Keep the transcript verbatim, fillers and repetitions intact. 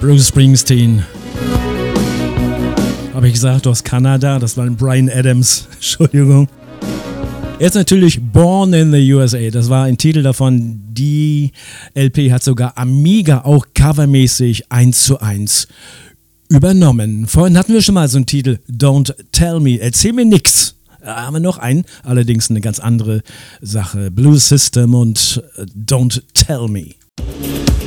Bruce Springsteen. Habe ich gesagt, aus Kanada, das war ein Bryan Adams, Entschuldigung. Jetzt natürlich Born in the U S A, das war ein Titel davon, die L P hat sogar Amiga auch covermäßig eins zu eins übernommen. Vorhin hatten wir schon mal so einen Titel, Don't Tell Me, erzähl mir nix. Da haben wir noch einen, allerdings eine ganz andere Sache, Blue System und Don't Tell Me.